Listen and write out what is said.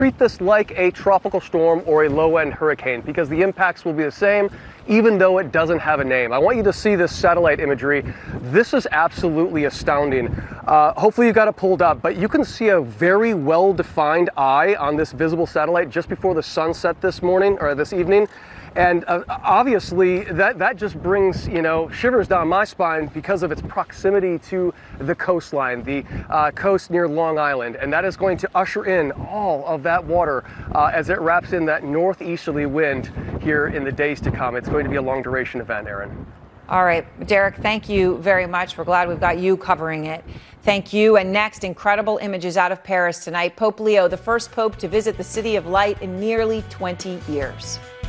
Treat this like a tropical storm or a low-end hurricane because the impacts will be the same even though it doesn't have a name. I want you to see this satellite imagery. This is absolutely astounding. Hopefully you got it pulled up, but you can see a very well-defined eye on this visible satellite just before the sunset this morning or this evening. And obviously that just brings, shivers down my spine because of its proximity to the coastline, the coast near Long Island. And that is going to usher in all of that water as it wraps in that northeasterly wind here in the days to come. It's going to be a long duration event, Erin. All right, Derek, thank you very much. We're glad we've got you covering it. Thank you. And next, incredible images out of Paris tonight. Pope Leo, the first pope to visit the City of Light in nearly 20 years.